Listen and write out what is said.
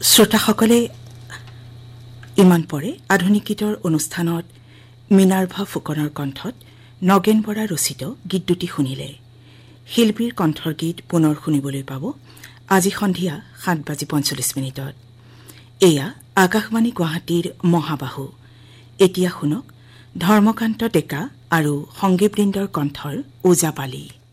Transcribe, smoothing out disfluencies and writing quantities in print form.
শ্ৰোতাসকলে ইমান পৰে আধুনিক গীতৰ অনুষ্ঠানত মিনাৰ্ভা ফুকনৰ কণ্ঠত নগেন বৰা ৰচিত গীত দুটি শুনিলে। শিল্পীৰ কণ্ঠৰ গীত পুনৰ শুনিবলৈ পাব আজি সন্ধিয়া 7:45 এয়া আকাশবাণী গুৱাহাটীৰ মহাবাহু। এতিয়া শুনক ধৰ্মকান্ত ডেকা আৰু সংগীতবৃন্দৰ কণ্ঠৰ ওজাপালি।